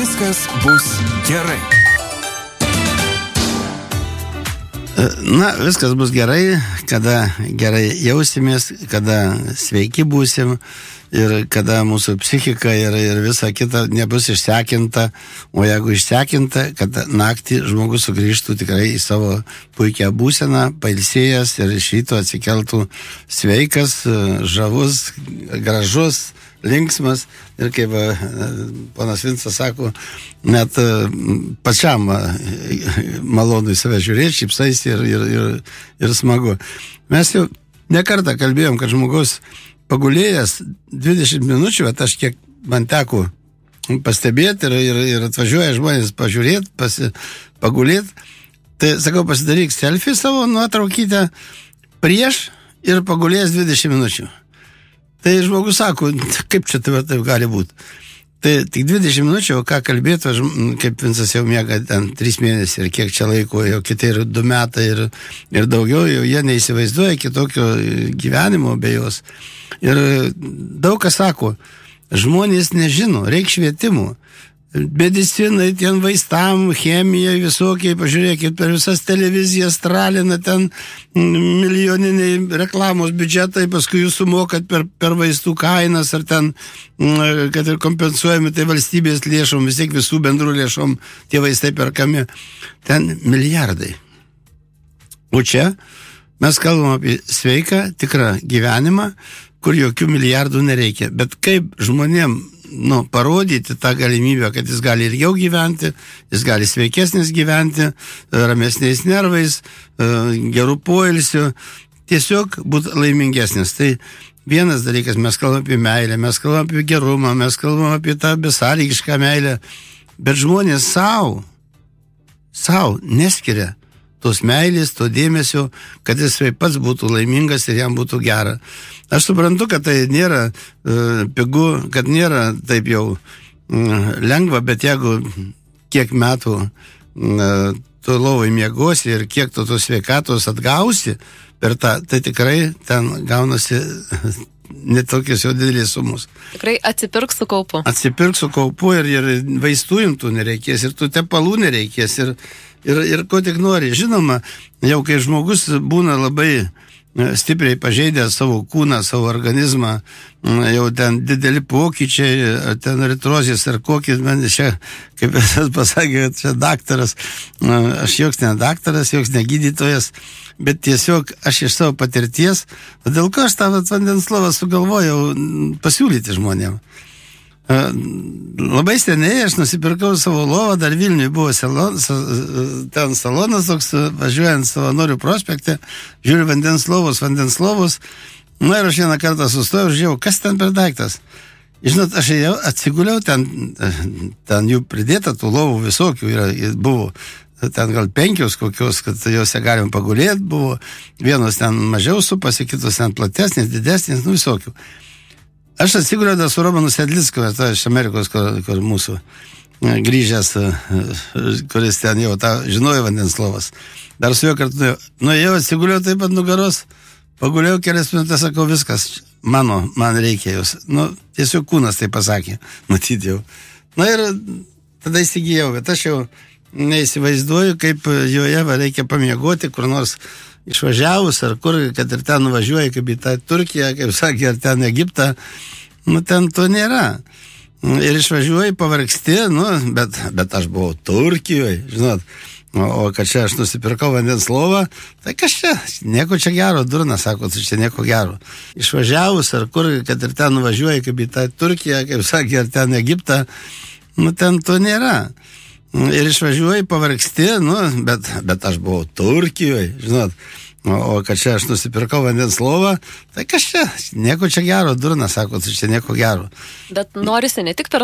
viskas bus gerai. Na, viskas bus gerai, kada gerai jausimės, kada sveiki būsim ir kada mūsų psichika ir visa kita nebus išsekinta, o jeigu išsekinta, kad naktį žmogus sugrįžtų tikrai į savo puikią būseną, pailsėjęs ir iš ryto atsikeltų sveikas, žavus, gražus, linksmas ir kaip ponas Vincas sako, net pačiam malonu į save žiūrėti, šypsais ir smagu. Mes jau nekartą kalbėjom, kad žmogus pagulėjęs 20 minučių, bet aš kiek man teko pastebėti ir atvažiuoja žmonės pažiūrėti, pagulėti, tai sakau, pasidaryk selfie savo nuotraukytę prieš ir pagulėjęs 20 minučių. Tai žmogus sako, kaip čia taip gali būti. Tai tik 20 minučių, o ką kalbėtų, kaip Vincas jau miega ten 3 mėnesiai ir kiek čia laiko, jau kiti ir 2 metai ir daugiau, jau jie neįsivaizduoja kitokio gyvenimo be jos. Ir daug kas sako, žmonės nežino, reikia švietimų. Medicinai, ten vaistam, chemija, visokiai, pažiūrėkit, per visas televizijas tralina ten milijoniniai reklamos biudžetai, paskui jūs sumokat per vaistų kainas, ar ten, kad ir kompensuojami tai valstybės lėšom, vis tiek visų bendrų lėšom tie vaistai perkami. Ten milijardai. O čia mes kalbam apie sveiką, tikrą gyvenimą, kur jokių milijardų nereikia. Bet kaip žmonėm parodyti tą galimybę, kad jis gali ilgiau gyventi, jis gali sveikesnis gyventi, ramesniais nervais, gerų poilsių, tiesiog būti laimingesnis. Tai vienas dalykas, mes kalbam apie meilę, mes kalbam apie gerumą, mes kalbam apie tą besąlygišką meilę, bet žmonės savo neskiria tos meilės, to dėmesio, kad jis pats būtų laimingas ir jam būtų gera. Aš suprantu, kad tai nėra pigu, kad nėra taip jau lengva, bet jeigu kiek metų tu lovai miegosi ir kiek tu tos sveikatos atgausi per tą, tai tikrai ten gaunasi netokios jau didelės sumos. Tikrai atsipirks su kaupu. Atsipirks su kaupu ir vaistų imtų nereikės, ir tų tepalų nereikės, ir ko tik nori. Žinoma, jau kai žmogus būna labai stipriai pažeidęs savo kūną, savo organizmą, jau ten dideli pokyčiai, ten eritrozės ar kokį, man čia, kaip jis pasakė, čia daktaras, aš joks ne daktaras, joks ne gydytojas, bet tiesiog aš iš savo patirties, dėl ko aš tą vandens lovą sugalvojau pasiūlyti žmonėm. Labai seniai aš nusipirkau savo lovą, dar Vilniuje buvo ten salonas toks, važiuojant Savanorių prospekte, žiūriu vandens lovos, na ir aš vieną kartą sustojau, žiūrėjau, kas ten per daiktas. Žinot, aš jau atsiguliau, ten jų pridėta, tų lovų visokių buvo, ten gal 5 kokios, kad jose galim pagulėti, buvo vienos ten mažiau supasi, kitos ten platesnės, didesnės, visokių. Aš atsiguliau su Romanu Sedlicku, iš Amerikos, kur mūsų grįžęs, kuris ten jau žinojo vandens lovas. Dar su juo kartu nuėjau, atsiguliau taip pat nugaros, pagulėjau kelias minutės, sakau, viskas, man reikia jos. Tiesiog kūnas tai pasakė, matyti jau. Ir tada įsigijau, bet aš jau neįsivaizduoju, kaip joje reikia pamiegoti, kur nors išvažiavus, ar kur, kad ir ten nuvažiuoja, kaip į tą Turkiją, kaip sakė, ar ten Egiptą, ten to nėra. Ir išvažiuoji, pavargsti, bet aš buvau Turkijoje, žinot, o kad čia aš nusipirkau vandens lovą, tai kas čia, nieko čia gero, durna, sako, tai čia nieko gero. Išvažiavus, ar kur, kad ir ten nuvažiuoja, kaip į tą Turkiją, kaip sakė, ar ten Egiptą, ten to nėra. Ir išvažiuoji, pavargsti, bet aš buvau Turkijoje, žinot, o kad čia aš nusipirkau vandens lovą, tai kas čia, nieko čia gero, durna, sako, tai čia nieko gero. Bet norisi ne tik per